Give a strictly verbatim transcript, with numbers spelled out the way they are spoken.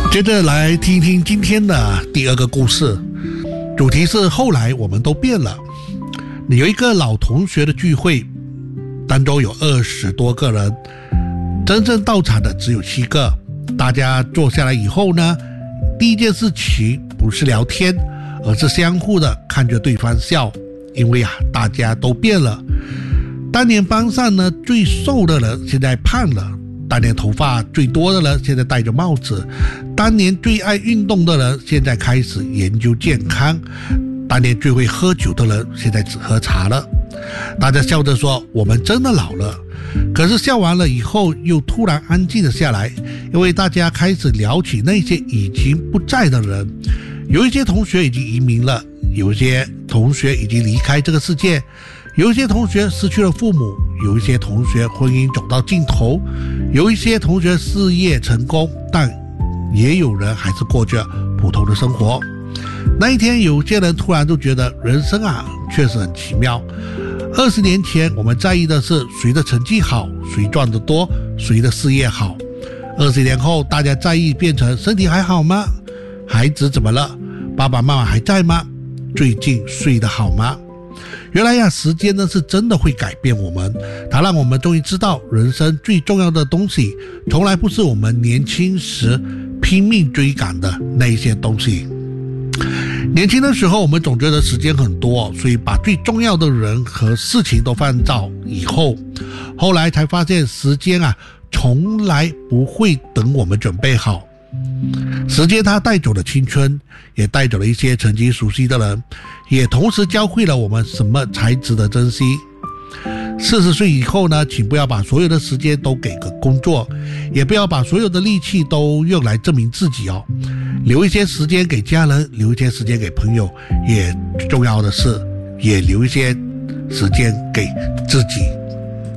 接着来听听今天的第二个故事，主题是后来我们都变了。有一个老同学的聚会，当中有二十多个人，真正到场的只有七个。大家坐下来以后呢，第一件事情不是聊天，而是相互的看着对方笑，因为啊，大家都变了。当年班上呢最瘦的人现在胖了，当年头发最多的人现在戴着帽子，当年最爱运动的人现在开始研究健康，当年最会喝酒的人现在只喝茶了。大家笑着说我们真的老了，可是笑完了以后又突然安静了下来，因为大家开始聊起那些已经不在的人。有一些同学已经移民了，有一些同学已经离开这个世界，有一些同学失去了父母，有一些同学婚姻走到尽头，有一些同学事业成功，但也有人还是过着普通的生活。那一天有些人突然就觉得人生啊确实很奇妙。二十年前我们在意的是谁的成绩好，谁赚得多，谁的事业好。二十年后大家在意变成身体还好吗？孩子怎么了？爸爸妈妈还在吗？最近睡得好吗？原来呀，时间呢是真的会改变我们，它让我们终于知道人生最重要的东西从来不是我们年轻时拼命追赶的那一些东西。年轻的时候我们总觉得时间很多，所以把最重要的人和事情都放到以后，后来才发现时间啊从来不会等我们准备好。时间它带走了青春，也带走了一些曾经熟悉的人，也同时教会了我们什么才值得珍惜。四十岁以后呢，请不要把所有的时间都给个工作，也不要把所有的力气都用来证明自己哦。留一些时间给家人，留一些时间给朋友，也重要的是也留一些时间给自己。